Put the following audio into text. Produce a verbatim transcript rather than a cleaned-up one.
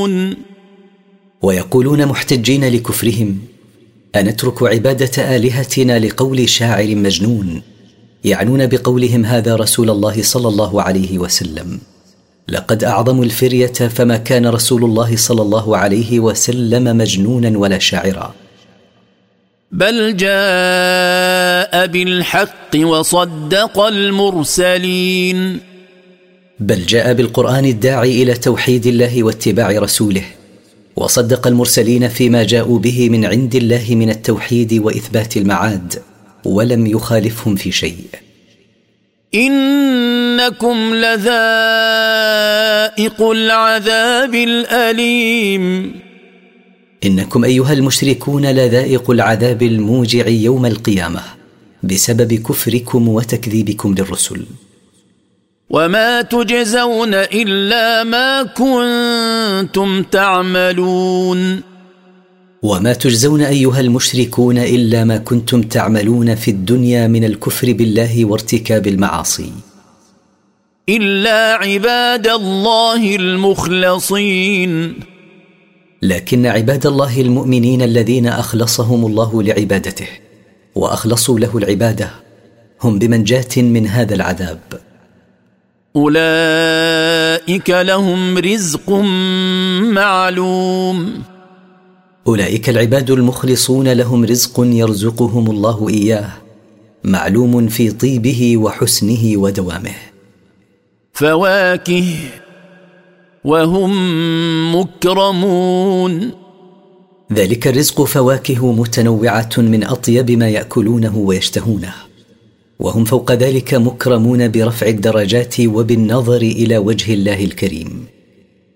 ويقولون محتجين لكفرهم: أنترك عبادة آلهتنا لقول شاعر مجنون، يعنون بقولهم هذا رسول الله صلى الله عليه وسلم. لقد أعظموا الفرية، فما كان رسول الله صلى الله عليه وسلم مجنونا ولا شاعرا. بل جاء بالحق وصدق المرسلين. بل جاء بالقرآن الداعي إلى توحيد الله واتباع رسوله، وصدق المرسلين فيما جاءوا به من عند الله من التوحيد وإثبات المعاد، ولم يخالفهم في شيء. إنكم لذائق العذاب الأليم. إنكم أيها المشركون لذائق العذاب الموجع يوم القيامة بسبب كفركم وتكذيبكم للرسل. وما تجزون إلا ما كنتم تعملون. وما تجزون أيها المشركون إلا ما كنتم تعملون في الدنيا من الكفر بالله وارتكاب المعاصي. إلا عباد الله المخلصين. لكن عباد الله المؤمنين الذين أخلصهم الله لعبادته وأخلصوا له العبادة هم بمنجاة من هذا العذاب. أولئك لهم رزق معلوم. أولئك العباد المخلصون لهم رزق يرزقهم الله إياه، معلوم في طيبه وحسنه ودوامه. فواكه وهم مكرمون. ذلك الرزق فواكه متنوعة من أطيب ما يأكلونه ويشتهونه، وهم فوق ذلك مكرمون برفع الدرجات وبالنظر إلى وجه الله الكريم.